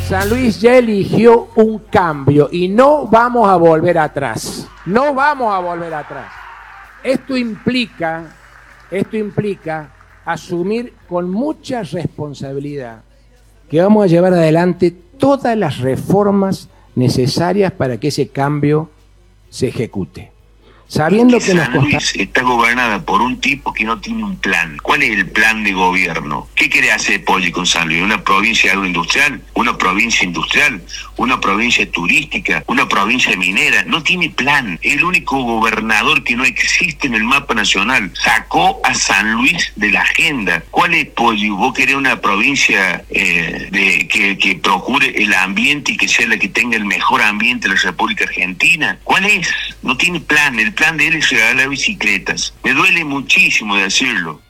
San Luis ya eligió un cambio y no vamos a volver atrás. No vamos a volver atrás. Esto implica asumir con mucha responsabilidad que vamos a llevar adelante todas las reformas necesarias para que ese cambio se ejecute. Sabiendo que San Luis está gobernada por un tipo que no tiene un plan. ¿Cuál es el plan de gobierno? ¿Qué quiere hacer Poggi con San Luis? ¿Una provincia agroindustrial? ¿Una provincia industrial? ¿Una provincia turística? ¿Una provincia minera? No tiene plan. El único gobernador que no existe en el mapa nacional. Sacó a San Luis de la agenda. ¿Cuál es Poggi? ¿Vos querés una provincia que procure el ambiente y que sea la que tenga el mejor ambiente de la República Argentina? ¿Cuál es? No tiene plan. El plan de él es regalar bicicletas. Me duele muchísimo decirlo.